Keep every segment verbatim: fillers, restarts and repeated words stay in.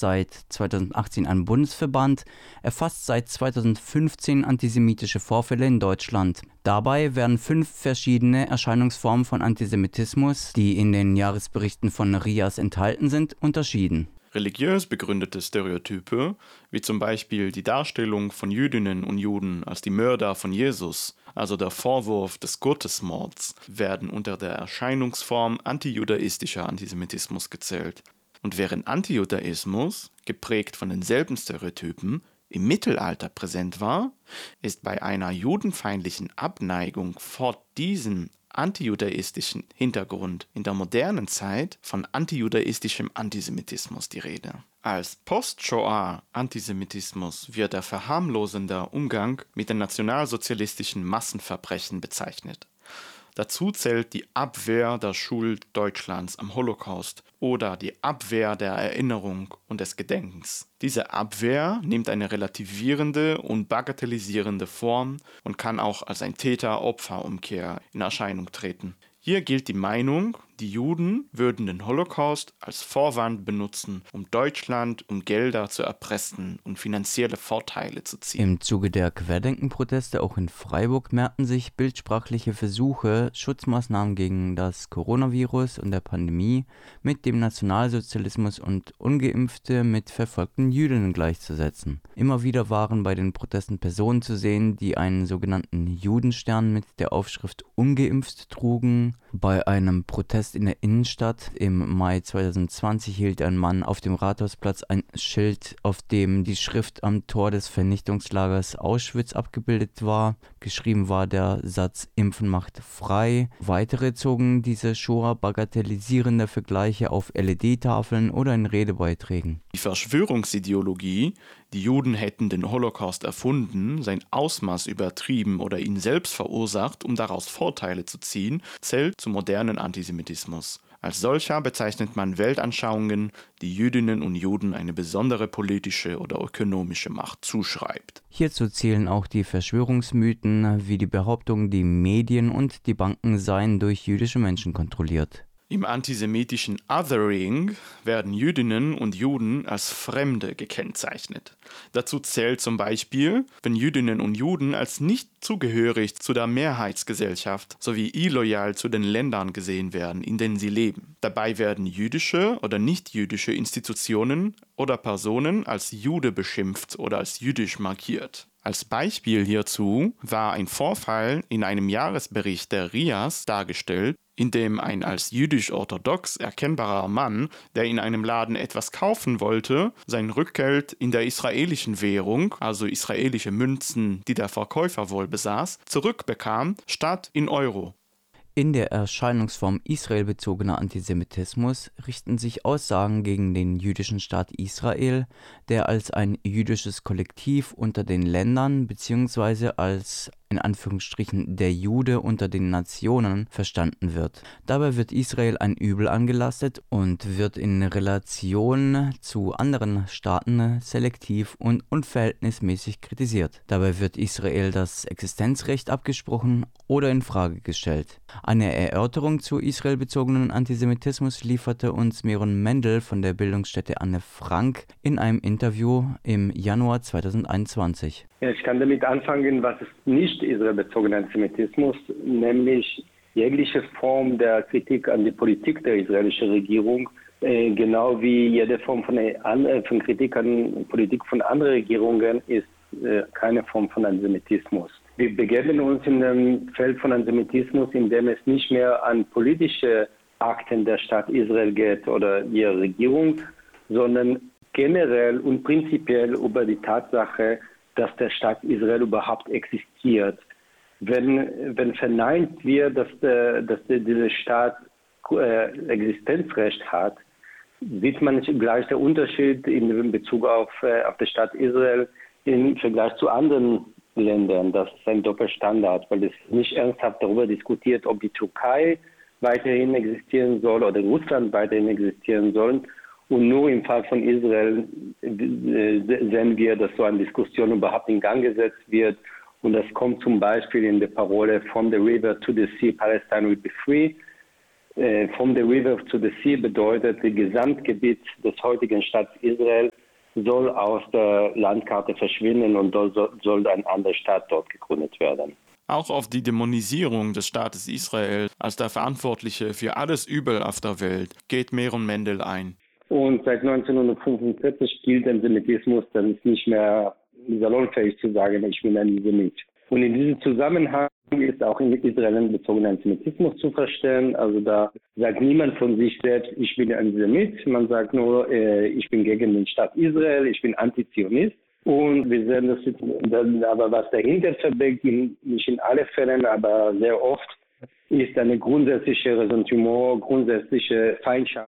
seit zweitausendachtzehn ein Bundesverband, erfasst seit zweitausendfünfzehn antisemitische Vorfälle in Deutschland. Dabei werden fünf verschiedene Erscheinungsformen von Antisemitismus, die in den Jahresberichten von R I A S enthalten sind, unterschieden. Religiös begründete Stereotype, wie zum Beispiel die Darstellung von Jüdinnen und Juden als die Mörder von Jesus, also der Vorwurf des Gottesmords, werden unter der Erscheinungsform antijudaistischer Antisemitismus gezählt. Und während Antijudaismus, geprägt von denselben Stereotypen, im Mittelalter präsent war, ist bei einer judenfeindlichen Abneigung vor diesem antijudaistischen Hintergrund in der modernen Zeit von antijudaistischem Antisemitismus die Rede. Als Post-Shoah-Antisemitismus wird der verharmlosende Umgang mit den nationalsozialistischen Massenverbrechen bezeichnet. Dazu zählt die Abwehr der Schuld Deutschlands am Holocaust oder die Abwehr der Erinnerung und des Gedenkens. Diese Abwehr nimmt eine relativierende und bagatellisierende Form und kann auch als ein Täter-Opfer-Umkehr in Erscheinung treten. Hier gilt die Meinung, die Juden würden den Holocaust als Vorwand benutzen, um Deutschland um Gelder zu erpressen und finanzielle Vorteile zu ziehen. Im Zuge der Querdenken-Proteste auch in Freiburg mehrten sich bildsprachliche Versuche, Schutzmaßnahmen gegen das Coronavirus und der Pandemie mit dem Nationalsozialismus und Ungeimpfte mit verfolgten Jüdinnen gleichzusetzen. Immer wieder waren bei den Protesten Personen zu sehen, die einen sogenannten Judenstern mit der Aufschrift Ungeimpft trugen. Bei einem Protest in der Innenstadt im Mai zweitausendzwanzig hielt ein Mann auf dem Rathausplatz ein Schild, auf dem die Schrift am Tor des Vernichtungslagers Auschwitz abgebildet war. Geschrieben war der Satz „Impfen macht frei". Weitere zogen diese Shoah bagatellisierende Vergleiche auf L E D-Tafeln oder in Redebeiträgen. Die Verschwörungsideologie, die Juden hätten den Holocaust erfunden, sein Ausmaß übertrieben oder ihn selbst verursacht, um daraus Vorteile zu ziehen, zählt zum modernen Antisemitismus. Als solcher bezeichnet man Weltanschauungen, die Jüdinnen und Juden eine besondere politische oder ökonomische Macht zuschreibt. Hierzu zählen auch die Verschwörungsmythen, wie die Behauptung, die Medien und die Banken seien durch jüdische Menschen kontrolliert. Im antisemitischen Othering werden Jüdinnen und Juden als Fremde gekennzeichnet. Dazu zählt zum Beispiel, wenn Jüdinnen und Juden als nicht zugehörig zu der Mehrheitsgesellschaft sowie illoyal zu den Ländern gesehen werden, in denen sie leben. Dabei werden jüdische oder nicht-jüdische Institutionen oder Personen als Jude beschimpft oder als jüdisch markiert. Als Beispiel hierzu war ein Vorfall in einem Jahresbericht der R I A S dargestellt, in dem ein als jüdisch-orthodox erkennbarer Mann, der in einem Laden etwas kaufen wollte, sein Rückgeld in der israelischen Währung, also israelische Münzen, die der Verkäufer wohl besaß, zurückbekam, statt in Euro. In der Erscheinungsform israelbezogener Antisemitismus richten sich Aussagen gegen den jüdischen Staat Israel, der als ein jüdisches Kollektiv unter den Ländern bzw. als in Anführungsstrichen der Jude unter den Nationen verstanden wird. Dabei wird Israel ein Übel angelastet und wird in Relation zu anderen Staaten selektiv und unverhältnismäßig kritisiert. Dabei wird Israel das Existenzrecht abgesprochen oder in Frage gestellt. Eine Erörterung zu israelbezogenen Antisemitismus lieferte uns Meron Mendel von der Bildungsstätte Anne Frank in einem Interview im Januar zweitausendeinundzwanzig. Ja, ich kann damit anfangen, was ist nicht israelbezogener Antisemitismus, nämlich jegliche Form der Kritik an die Politik der israelischen Regierung, äh, genau wie jede Form von, äh, von Kritik an Politik von anderen Regierungen ist äh, keine Form von Antisemitismus. Wir begeben uns in dem Feld von Antisemitismus, in dem es nicht mehr an politische Akten der Staat Israel geht oder ihrer Regierung, sondern generell und prinzipiell über die Tatsache, dass der Staat Israel überhaupt existiert. Wenn, wenn verneint wird, dass, der, dass der, dieser Staat äh, Existenzrecht hat, sieht man gleich den Unterschied in Bezug auf, äh, auf den Staat Israel im Vergleich zu anderen Ländern. Das ist ein Doppelstandard, weil es nicht ernsthaft darüber diskutiert, ob die Türkei weiterhin existieren soll oder Russland weiterhin existieren soll. Und nur im Fall von Israel sehen wir, dass so eine Diskussion überhaupt in Gang gesetzt wird. Und das kommt zum Beispiel in der Parole "From the river to the sea, Palestine will be free". Äh, from the river to the sea bedeutet, das Gesamtgebiet des heutigen Staates Israel soll aus der Landkarte verschwinden und dort soll ein anderer Staat dort gegründet werden. Auch auf die Dämonisierung des Staates Israel als der Verantwortliche für alles Übel auf der Welt geht Meron Mendel ein. Und seit neunzehnhundertfünfundvierzig gilt Antisemitismus, dann ist nicht mehr salonfähig zu sagen, ich bin Antisemit. Und in diesem Zusammenhang ist auch in Israel bezogener Antisemitismus zu verstehen. Also da sagt niemand von sich selbst, ich bin Antisemit. Man sagt nur, äh, ich bin gegen den Staat Israel, ich bin Antizionist. Und wir sehen das jetzt, aber was dahinter verbirgt, nicht in allen Fällen, aber sehr oft, ist eine grundsätzliche Ressentiment, grundsätzliche Feindschaft.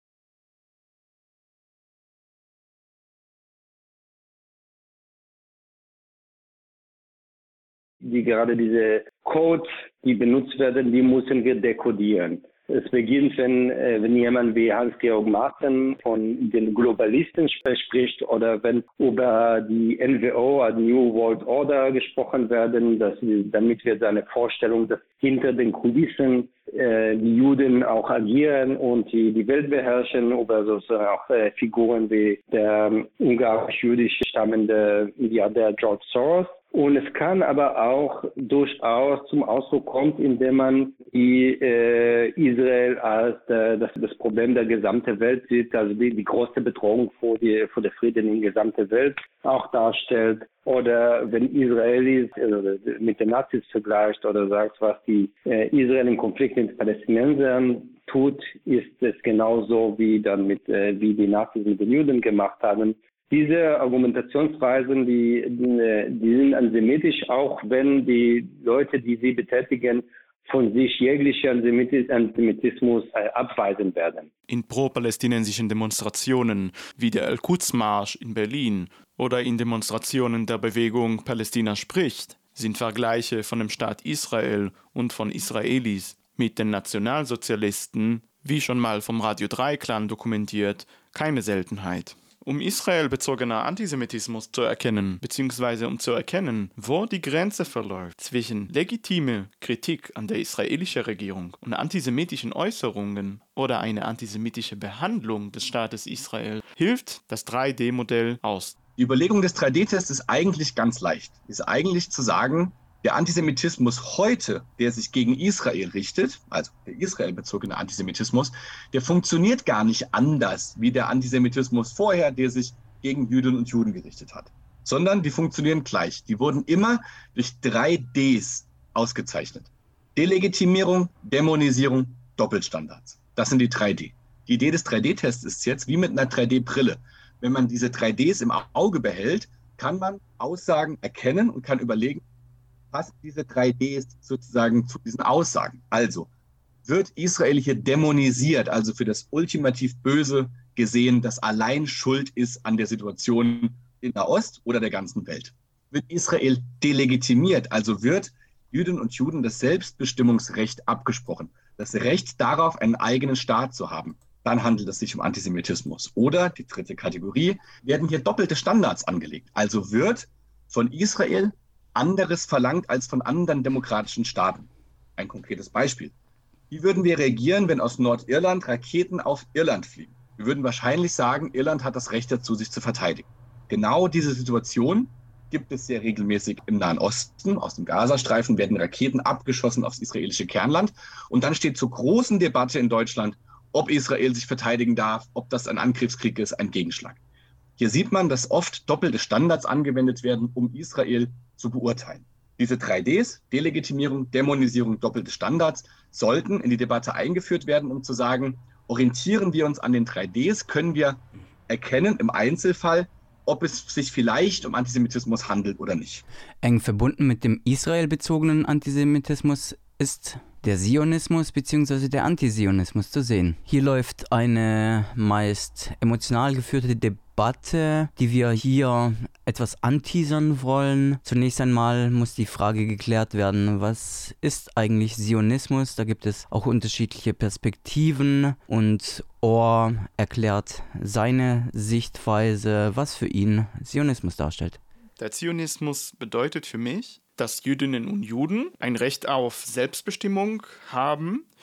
Die gerade diese Codes, die benutzt werden, die müssen wir dekodieren. Es beginnt, wenn, wenn jemand wie Hans-Georg Maaßen von den Globalisten spricht oder wenn über die N W O, die New World Order, gesprochen werden, dass, damit wir eine Vorstellung, dass hinter den Kulissen äh, die Juden auch agieren und die, die Welt beherrschen, über so auch äh, Figuren wie der ungarisch-jüdisch stammende Milliardär George Soros. Und es kann aber auch durchaus zum Ausdruck kommen, indem man die, äh, Israel als äh, das, das Problem der gesamten Welt sieht, also die, die große Bedrohung vor, die, vor der Frieden in der gesamten Welt auch darstellt. Oder wenn Israelis äh, mit den Nazis vergleicht oder sagt, was die äh, Israel im Konflikt mit den Palästinensern tut, ist es genauso wie dann mit äh, wie die Nazis mit den Juden gemacht haben. Diese Argumentationsweisen, die, die sind antisemitisch, auch wenn die Leute, die sie betätigen, von sich jeglicher Antisemitismus äh, abweisen werden. In pro-palästinensischen Demonstrationen wie der El-Quds-Marsch in Berlin oder in Demonstrationen der Bewegung Palästina spricht, sind Vergleiche von dem Staat Israel und von Israelis mit den Nationalsozialisten, wie schon mal vom Radio Dreiklang dokumentiert, keine Seltenheit. Um israelbezogener Antisemitismus zu erkennen, beziehungsweise um zu erkennen, wo die Grenze verläuft zwischen legitime Kritik an der israelischen Regierung und antisemitischen Äußerungen oder eine antisemitische Behandlung des Staates Israel, hilft das drei D Modell aus. Die Überlegung des drei D Tests ist eigentlich ganz leicht. Ist eigentlich zu sagen, der Antisemitismus heute, der sich gegen Israel richtet, also der israelbezogene Antisemitismus, der funktioniert gar nicht anders wie der Antisemitismus vorher, der sich gegen Jüdinnen und Juden gerichtet hat, sondern die funktionieren gleich. Die wurden immer durch drei Ds ausgezeichnet. Delegitimierung, Dämonisierung, Doppelstandards. Das sind die drei D. Die Idee des drei D Tests ist jetzt wie mit einer drei D Brille. Wenn man diese drei Ds im Auge behält, kann man Aussagen erkennen und kann überlegen, passen diese drei Ds sozusagen zu diesen Aussagen. Also wird Israel hier dämonisiert, also für das ultimativ Böse gesehen, das allein schuld ist an der Situation in Nahost oder der ganzen Welt. Wird Israel delegitimiert, also wird Jüdinnen und Juden das Selbstbestimmungsrecht abgesprochen, das Recht darauf, einen eigenen Staat zu haben, dann handelt es sich um Antisemitismus. Oder, die dritte Kategorie, werden hier doppelte Standards angelegt. Also wird von Israel anderes verlangt als von anderen demokratischen Staaten. Ein konkretes Beispiel. Wie würden wir reagieren, wenn aus Nordirland Raketen auf Irland fliegen? Wir würden wahrscheinlich sagen, Irland hat das Recht dazu, sich zu verteidigen. Genau diese Situation gibt es sehr regelmäßig im Nahen Osten. Aus dem Gazastreifen werden Raketen abgeschossen aufs israelische Kernland. Und dann steht zur großen Debatte in Deutschland, ob Israel sich verteidigen darf, ob das ein Angriffskrieg ist, ein Gegenschlag. Hier sieht man, dass oft doppelte Standards angewendet werden, um Israel zu beurteilen. Diese drei Ds, Delegitimierung, Dämonisierung, doppelte Standards, sollten in die Debatte eingeführt werden, um zu sagen, orientieren wir uns an den drei Ds, können wir erkennen im Einzelfall, ob es sich vielleicht um Antisemitismus handelt oder nicht. Eng verbunden mit dem israelbezogenen Antisemitismus ist der Zionismus bzw. der Antizionismus zu sehen. Hier läuft eine meist emotional geführte Debatte, die wir hier etwas anteasern wollen. Zunächst einmal muss die Frage geklärt werden, was ist eigentlich Zionismus? Da gibt es auch unterschiedliche Perspektiven und Ohr erklärt seine Sichtweise, was für ihn Zionismus darstellt. Der Zionismus bedeutet für mich, dass Jüdinnen und Juden ein Recht auf Selbstbestimmung haben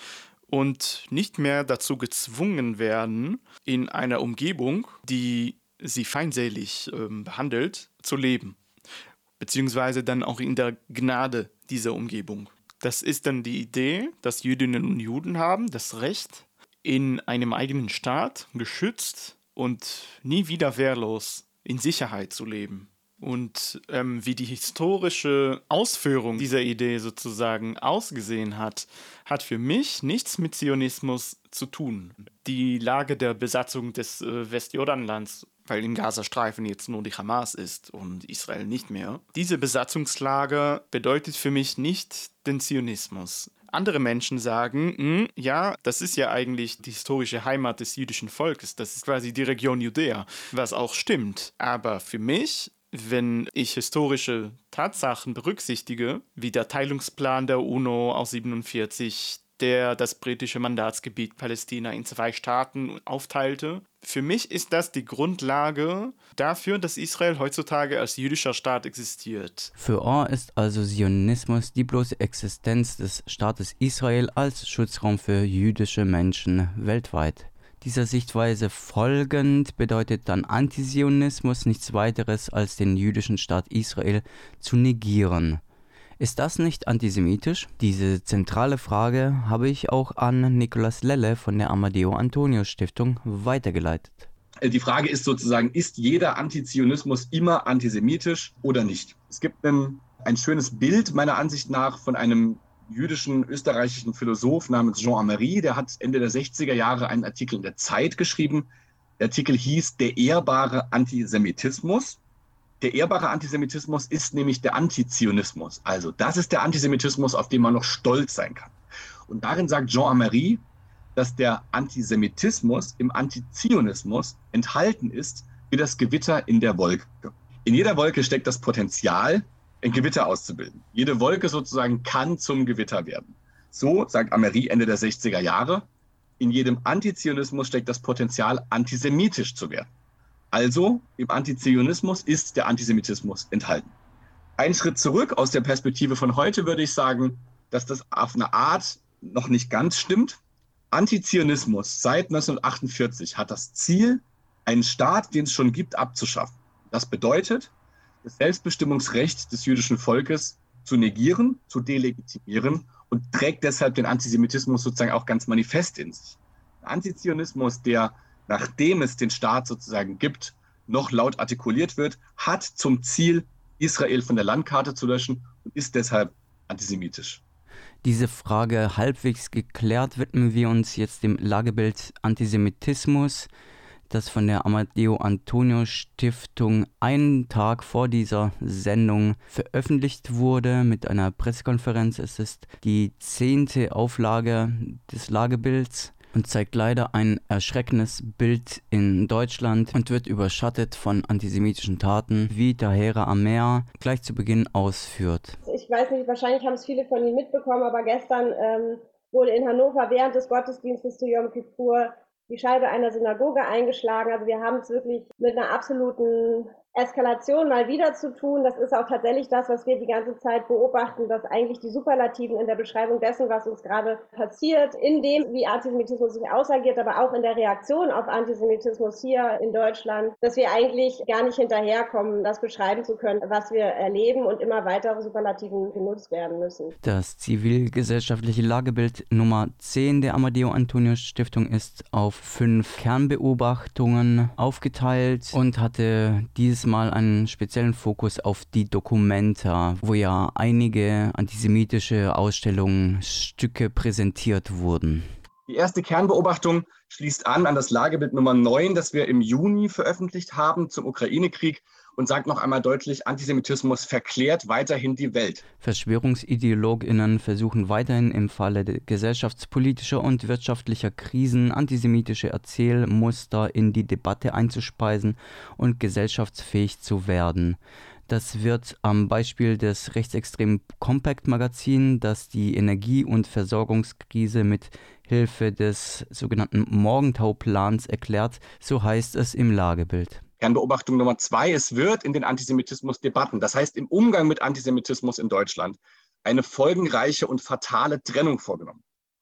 und nicht mehr dazu gezwungen werden, in einer Umgebung, die sie feindselig äh, behandelt, zu leben. Beziehungsweise dann auch in der Gnade dieser Umgebung. Das ist dann die Idee, dass Jüdinnen und Juden haben das Recht, in einem eigenen Staat geschützt und nie wieder wehrlos in Sicherheit zu leben. Und ähm, wie die historische Ausführung dieser Idee sozusagen ausgesehen hat, hat für mich nichts mit Zionismus zu tun. Die Lage der Besatzung des äh, Westjordanlands, weil im Gazastreifen jetzt nur die Hamas ist und Israel nicht mehr. Diese Besatzungslage bedeutet für mich nicht den Zionismus. Andere Menschen sagen, ja, das ist ja eigentlich die historische Heimat des jüdischen Volkes, das ist quasi die Region Judäa, was auch stimmt. Aber für mich, wenn ich historische Tatsachen berücksichtige, wie der Teilungsplan der UNO aus siebenundvierzig, der das britische Mandatsgebiet Palästina in zwei Staaten aufteilte. Für mich ist das die Grundlage dafür, dass Israel heutzutage als jüdischer Staat existiert. Für Orr ist also Zionismus die bloße Existenz des Staates Israel als Schutzraum für jüdische Menschen weltweit. Dieser Sichtweise folgend bedeutet dann Antizionismus nichts weiteres als den jüdischen Staat Israel zu negieren. Ist das nicht antisemitisch? Diese zentrale Frage habe ich auch an Nicolas Lelle von der Amadeo Antonio Stiftung weitergeleitet. Die Frage ist sozusagen, ist jeder Antizionismus immer antisemitisch oder nicht? Es gibt ein, ein schönes Bild meiner Ansicht nach von einem jüdischen österreichischen Philosoph namens Jean Amery. Der hat Ende der sechziger Jahre einen Artikel in der Zeit geschrieben. Der Artikel hieß Der ehrbare Antisemitismus. Der ehrbare Antisemitismus ist nämlich der Antizionismus. Also das ist der Antisemitismus, auf den man noch stolz sein kann. Und darin sagt Jean Amery, dass der Antisemitismus im Antizionismus enthalten ist wie das Gewitter in der Wolke. In jeder Wolke steckt das Potenzial, ein Gewitter auszubilden. Jede Wolke sozusagen kann zum Gewitter werden. So, sagt Amery Ende der sechziger Jahre, in jedem Antizionismus steckt das Potenzial, antisemitisch zu werden. Also im Antizionismus ist der Antisemitismus enthalten. Ein Schritt zurück aus der Perspektive von heute würde ich sagen, dass das auf eine Art noch nicht ganz stimmt. Antizionismus seit neunzehnhundertachtundvierzig hat das Ziel, einen Staat, den es schon gibt, abzuschaffen. Das bedeutet, das Selbstbestimmungsrecht des jüdischen Volkes zu negieren, zu delegitimieren und trägt deshalb den Antisemitismus sozusagen auch ganz manifest in sich. Ein Antizionismus, der nachdem es den Staat sozusagen gibt, noch laut artikuliert wird, hat zum Ziel, Israel von der Landkarte zu löschen und ist deshalb antisemitisch. Diese Frage halbwegs geklärt, widmen wir uns jetzt dem Lagebild Antisemitismus, das von der Amadeo Antonio Stiftung einen Tag vor dieser Sendung veröffentlicht wurde mit einer Pressekonferenz. Es ist die zehnte Auflage des Lagebilds und zeigt leider ein erschreckendes Bild in Deutschland und wird überschattet von antisemitischen Taten, wie Tahera Amer gleich zu Beginn ausführt. Ich weiß nicht, wahrscheinlich haben es viele von Ihnen mitbekommen, aber gestern ähm, wurde in Hannover während des Gottesdienstes zu Yom Kippur die Scheibe einer Synagoge eingeschlagen. Also wir haben es wirklich mit einer absoluten Eskalation mal wieder zu tun. Das ist auch tatsächlich das, was wir die ganze Zeit beobachten, dass eigentlich die Superlativen in der Beschreibung dessen, was uns gerade passiert, in dem, wie Antisemitismus sich ausagiert, aber auch in der Reaktion auf Antisemitismus hier in Deutschland, dass wir eigentlich gar nicht hinterherkommen, das beschreiben zu können, was wir erleben und immer weitere Superlativen genutzt werden müssen. Das zivilgesellschaftliche Lagebild Nummer zehn der Amadeo Antonio Stiftung ist auf fünf Kernbeobachtungen aufgeteilt und hatte dieses Mal einen speziellen Fokus auf die Documenta, wo ja einige antisemitische Ausstellungsstücke präsentiert wurden. Die erste Kernbeobachtung schließt an an das Lagebild Nummer neun, das wir im Juni veröffentlicht haben zum Ukraine-Krieg und sagt noch einmal deutlich, Antisemitismus verklärt weiterhin die Welt. VerschwörungsideologInnen versuchen weiterhin im Falle gesellschaftspolitischer und wirtschaftlicher Krisen antisemitische Erzählmuster in die Debatte einzuspeisen und gesellschaftsfähig zu werden. Das wird am Beispiel des rechtsextremen Compact-Magazin, das die Energie- und Versorgungskrise mit Hilfe des sogenannten Morgentau-Plans erklärt, so heißt es im Lagebild. Kernbeobachtung Nummer zwei, es wird in den Antisemitismus-Debatten, das heißt im Umgang mit Antisemitismus in Deutschland, eine folgenreiche und fatale Trennung vorgenommen.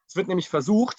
Es wird nämlich versucht,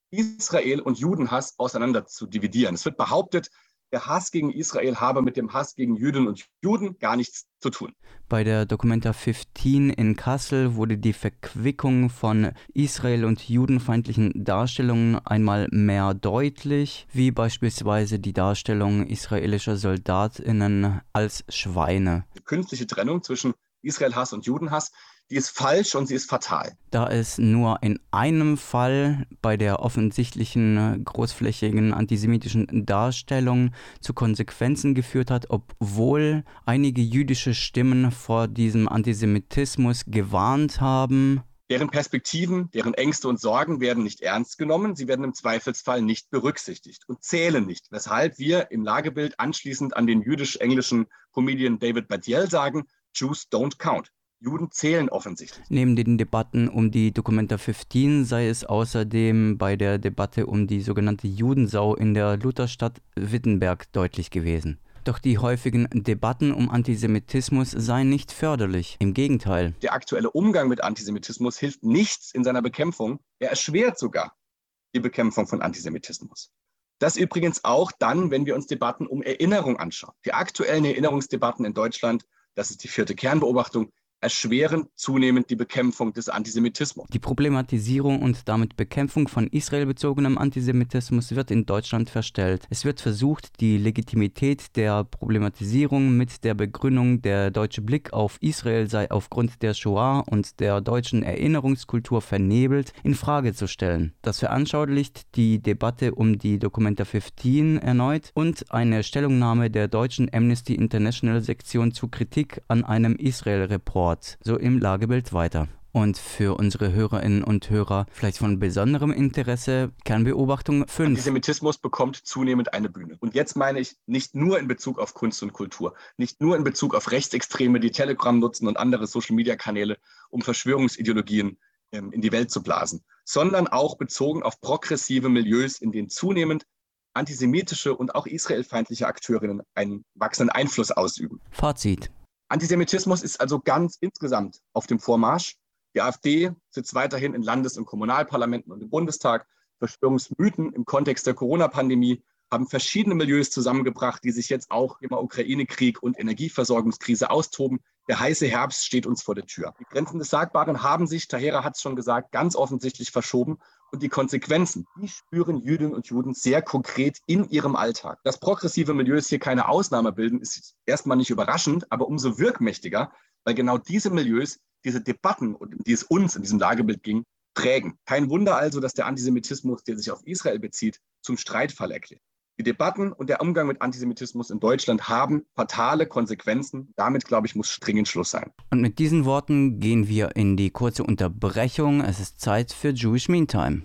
Israel und Judenhass auseinander zu dividieren. Es wird behauptet, der Hass gegen Israel habe mit dem Hass gegen Jüdinnen und Juden gar nichts zu tun. Bei der Documenta fünfzehn in Kassel wurde die Verquickung von Israel- und judenfeindlichen Darstellungen einmal mehr deutlich, wie beispielsweise die Darstellung israelischer SoldatInnen als Schweine. Die künstliche Trennung zwischen Israel-Hass und Judenhass, die ist falsch und sie ist fatal. Da es nur in einem Fall bei der offensichtlichen großflächigen antisemitischen Darstellung zu Konsequenzen geführt hat, obwohl einige jüdische Stimmen vor diesem Antisemitismus gewarnt haben. Deren Perspektiven, deren Ängste und Sorgen werden nicht ernst genommen, sie werden im Zweifelsfall nicht berücksichtigt und zählen nicht, weshalb wir im Lagebild anschließend an den jüdisch-englischen Comedian David Badiel sagen, Jews don't count. Juden zählen offensichtlich. Neben den Debatten um die Documenta fünfzehn sei es außerdem bei der Debatte um die sogenannte Judensau in der Lutherstadt Wittenberg deutlich gewesen. Doch die häufigen Debatten um Antisemitismus seien nicht förderlich. Im Gegenteil. Der aktuelle Umgang mit Antisemitismus hilft nichts in seiner Bekämpfung. Er erschwert sogar die Bekämpfung von Antisemitismus. Das übrigens auch dann, wenn wir uns Debatten um Erinnerung anschauen. Die aktuellen Erinnerungsdebatten in Deutschland, das ist die vierte Kernbeobachtung, erschweren zunehmend die Bekämpfung des Antisemitismus. Die Problematisierung und damit Bekämpfung von israelbezogenem Antisemitismus wird in Deutschland verstellt. Es wird versucht, die Legitimität der Problematisierung mit der Begründung, der deutsche Blick auf Israel sei aufgrund der Shoah und der deutschen Erinnerungskultur vernebelt, in Frage zu stellen. Das veranschaulicht die Debatte um die Documenta fünfzehn erneut und eine Stellungnahme der deutschen Amnesty International Sektion zu Kritik an einem Israel-Report. So im Lagebild weiter. Und für unsere Hörerinnen und Hörer vielleicht von besonderem Interesse Kernbeobachtung fünf. Antisemitismus bekommt zunehmend eine Bühne. Und jetzt meine ich nicht nur in Bezug auf Kunst und Kultur, nicht nur in Bezug auf Rechtsextreme, die Telegram nutzen und andere Social-Media-Kanäle, um Verschwörungsideologien ähm, in die Welt zu blasen, sondern auch bezogen auf progressive Milieus, in denen zunehmend antisemitische und auch israelfeindliche Akteurinnen einen wachsenden Einfluss ausüben. Fazit. Antisemitismus ist also ganz insgesamt auf dem Vormarsch. Die AfD sitzt weiterhin in Landes- und Kommunalparlamenten und im Bundestag. Verschwörungsmythen im Kontext der Corona-Pandemie haben verschiedene Milieus zusammengebracht, die sich jetzt auch im Ukraine-Krieg und Energieversorgungskrise austoben. Der heiße Herbst steht uns vor der Tür. Die Grenzen des Sagbaren haben sich, Tahera hat es schon gesagt, ganz offensichtlich verschoben. Und die Konsequenzen, die spüren Jüdinnen und Juden sehr konkret in ihrem Alltag. Dass progressive Milieus hier keine Ausnahme bilden, ist erstmal nicht überraschend, aber umso wirkmächtiger, weil genau diese Milieus diese Debatten, um die es uns in diesem Lagebild ging, prägen. Kein Wunder also, dass der Antisemitismus, der sich auf Israel bezieht, zum Streitfall erklärt. Die Debatten und der Umgang mit Antisemitismus in Deutschland haben fatale Konsequenzen. Damit, glaube ich, muss dringend Schluss sein. Und mit diesen Worten gehen wir in die kurze Unterbrechung. Es ist Zeit für Jewish Meantime.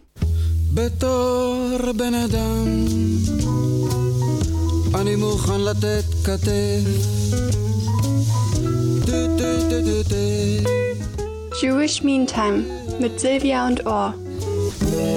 Jewish Meantime mit Silvia und Or.